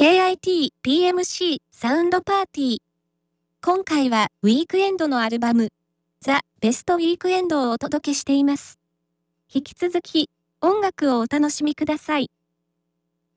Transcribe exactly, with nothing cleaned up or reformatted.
ケーアイティーピーエムシー サウンドパーティー。今回はウィークエンドのアルバム、ザ・ベストウィークエンドをお届けしています。引き続き、音楽をお楽しみください。